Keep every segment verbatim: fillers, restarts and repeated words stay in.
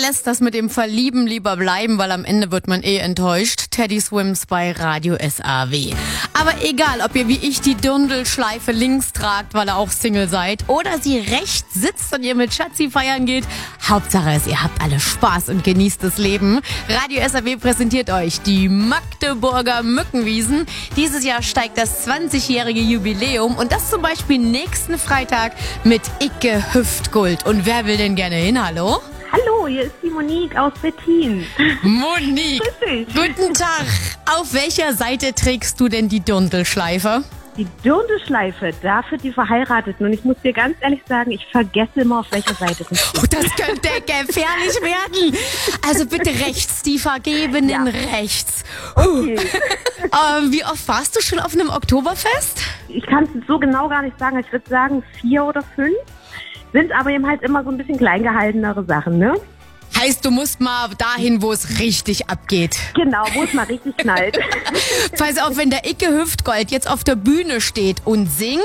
lässt das mit dem Verlieben lieber bleiben, weil am Ende wird man eh enttäuscht. Teddy Swims bei Radio S A W. Aber egal, ob ihr wie ich die Dirndlschleife links tragt, weil ihr auch Single seid, oder sie rechts sitzt und ihr mit Schatzi feiern geht, Hauptsache ist, ihr habt alle Spaß und genießt das Leben. Radio S A W präsentiert euch die Magdeburger Mückenwiesen. Dieses Jahr steigt das zwanzigjährige Jubiläum und das zum Beispiel nächsten Freitag mit Icke Hüftgold. Und wer will denn gerne hin? Hallo? Hallo, hier ist die Monique aus Wettin. Monique, guten Tag. Auf welcher Seite trägst du denn die Dirndlschleife? Die Dirndlschleife, dafür die Verheirateten. Und ich muss dir ganz ehrlich sagen, ich vergesse immer, auf welcher Seite das ist. Oh, das könnte gefährlich werden. Also bitte rechts, die Vergebenen ja. rechts. Okay. ähm, wie oft warst du schon auf einem Oktoberfest? Ich kann es so genau gar nicht sagen. Ich würde sagen vier oder fünf. Sind aber eben halt immer so ein bisschen kleingehaltenere Sachen, ne? Heißt, du musst mal dahin, wo es richtig abgeht. Genau, wo es mal richtig knallt. Pass auf, wenn der Icke Hüftgold jetzt auf der Bühne steht und singt.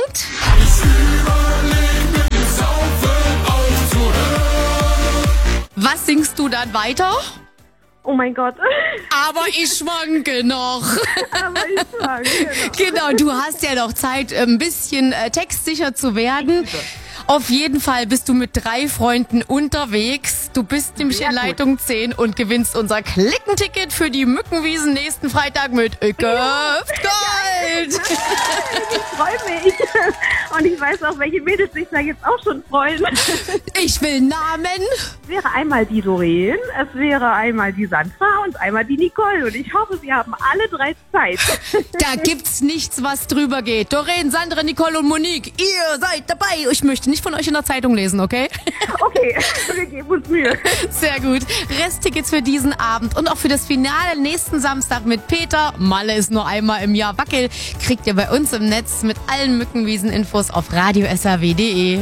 Was singst du dann weiter? Oh mein Gott. Aber ich schwanke noch. Aber ich schwanke noch. Genau, du hast ja noch Zeit, ein bisschen äh, textsicher zu werden. Auf jeden Fall bist du mit drei Freunden unterwegs. Du bist nämlich in Leitung zehn und gewinnst unser Klickenticket für die Mückenwiesen nächsten Freitag mit Icke Hüftgold. Ich freue mich. Und ich weiß auch, welche Mädels sich da jetzt auch schon freuen. Ich will Namen. Es wäre einmal die Doreen, es wäre einmal die Sandra und einmal die Nicole. Und ich hoffe, sie haben alle drei Zeit. Da gibt's nichts, was drüber geht. Doreen, Sandra, Nicole und Monique, ihr seid dabei. Ich möchte nicht von euch in der Zeitung lesen, okay? Okay, wir geben uns Mühe. Sehr gut. Resttickets für diesen Abend und auch für das Finale nächsten Samstag mit Peter. Malle ist nur einmal im Jahr Wackel. Kriegt ihr bei uns im Netz mit allen Mückenwiesen-Infos auf radio s a w punkt d e.